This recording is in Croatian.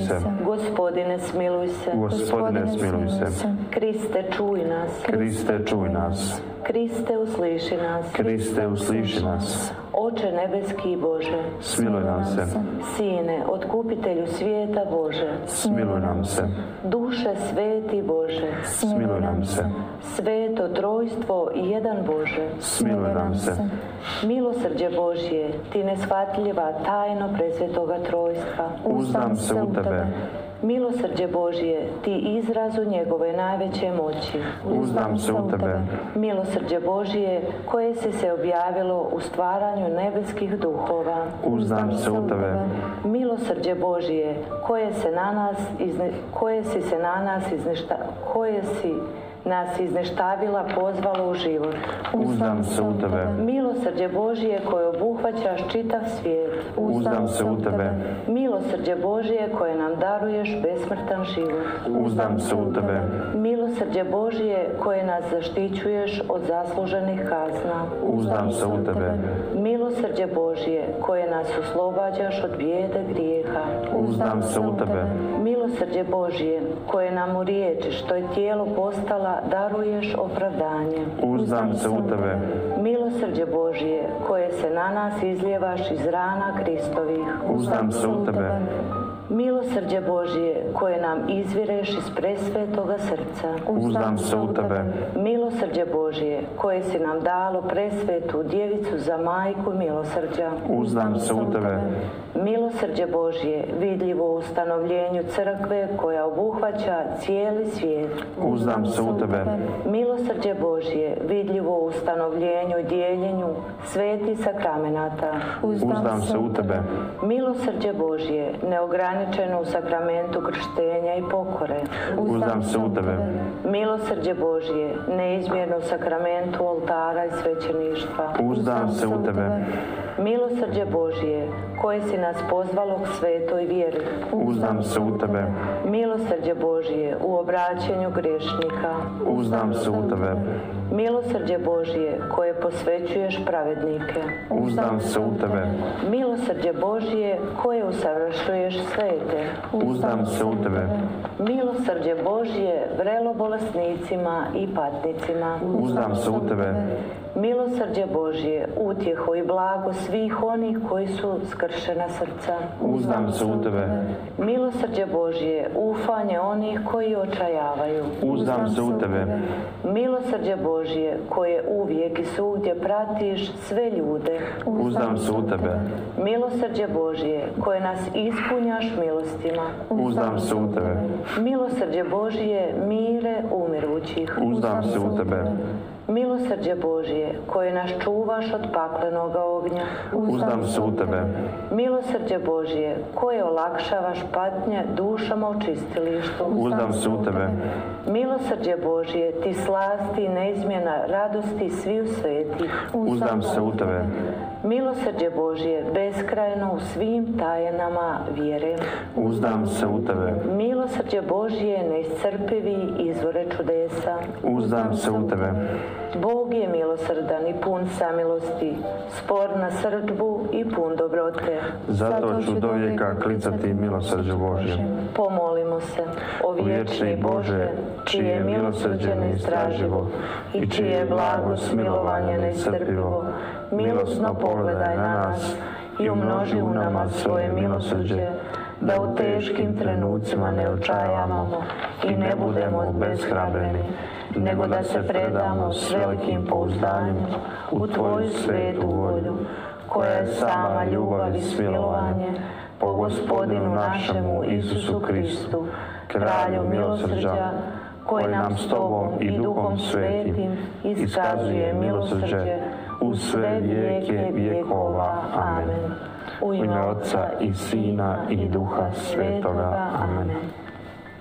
se. Gospodine, smiluj se. Gospodine, smiluj se. Kriste, čuj nas. Kriste, čuj nas. Kriste, usliši nas. Kriste, usliši nas. Oče nebeski i Bože, Smiluj nam se. Sine, otkupitelju svijeta Bože, Smiluj nam se. Duše sveti Bože, Smiluj nam se. Sveto trojstvo i jedan Bože, Smiluj nam se. Milosrđe Božje, ti neshvatljiva tajno presvetoga trojstva, Uzdam se u tebe. Milosrđe Božje, ti izrazu njegove najveće moći, Uzdam se u tebe. Milosrđe Božje, koje si se objavilo u stvaranju nebeskih duhova, Uzdam se u tebe. Milosrđe Božje, koje si nas izneštavila, pozvalo u život. Uzdam se u tebe. Milosrđe Božje, koje obuhvaćaš čitav svijet. Uzdam se u tebe. Milosrđe Božje, koje nam daruješ besmrtan život. Uzdam se u tebe. Milosrđe Božje, koje nas zaštićuješ od zasluženih kazna. Uzdam se u tebe. Milosrđe Božje, koje nas oslobađaš od bijede grijeha. Uzdam se u tebe. Milosrđe Božje, koje nam u riječi, što je tijelo postala, daruješ opravdanje. Uzdam se u tebe. Milosrđe Božje, koje se na nas izlijevaš iz rana Kristovih. Uzdam se u tebe. Milosrđe Božje, koje nam izvireš iz presvetoga srca. Uzdam se u tebe. Milosrđe Božje, koje si nam dalo presvetu djevicu za majku milosrđa. Uzdam se u tebe. Milosrđe Božje, vidljivo u ustanovljenju crkve koja obuhvaća cijeli svijet. Uzdam se u tebe. Milosrđe Božje, vidljivo u ustanovljenju i dijeljenju svetih sakramenata. Uzdam se u tebe. Milosrđe Božje, neograničeno u sakramentu krštenja i pokore. Uzdam se u tebe. Milosrđe Božje, neizmjerno u sakramentu oltara i svećeništva. Uzdam se u tebe. Milosrđe Božje, koje si nas pozvalo k svetoj vjeri. Uzdam se u tebe. Milosrđe Božje, u obraćanju grešnika. Uzdam se u tebe. Milosrđe Božje, koje posvećuješ pravednike. Uzdam se u tebe. Milosrđe Božje, koje usavršuješ svete. Uzdam se u tebe. Milosrđe Božje, vrelo bolesnicima i patnicima. Uzdam se u tebe. Milosrđe Božje, utjeho i blago svih onih koji su skršena srca. Uzdam se u tebe. Milosrđe Božje, ufanje onih koji očajavaju. Uzdam se u tebe. Milosrđe Božje, koje uvijek i svugdje pratiš sve ljude. Uzdam se u tebe. Milosrđe Božje, koje nas ispunjaš milostima. Uzdam se u tebe. Milosrđe Božje, mire umirućih. Uzdam se u tebe. Milosrđe Božje, koje nas čuvaš od paklenoga ognja. Uzdam se u tebe. Milosrđe Božje, koje olakšavaš patnje dušama u čistilištu. Uzdam se u tebe. Milosrđe Božje, ti slasti i neizmjena radosti sviju svetih. Uzdam se u tebe. Milosrđe Božje, beskrajno u svim tajenama vjere. Uzdam se u tebe. Milosrđe Božje, neiscrpivi izvore čudesa. Uzdam se u tebe. Bog je milosrdan i pun samilosti, spor na srdbu i pun dobrote. Zato ću dovijeka klicati milosrđe Božje. Pomolimo se, o vječni Bože, čije je milosrđe neistraživo i čije je blago smilovanje neiscrpivo, milosno pogledaj na nas i umnoži u nama svoje milosrđe, da u teškim trenucima ne očajamo i ne budemo obeshrabreni, nego da se predamo s velikim pouzdanjem u Tvoju svetu volju, koja je sama ljubav i smilovanje, po Gospodinu našemu Isusu Kristu, Kralju milosrđa, koji nam s Tobom i Duhom Svetim iskazuje milosrđe u sve vijeke vjekova. Amen. U ime Otca i Sina i Duha Svetoga. Amen.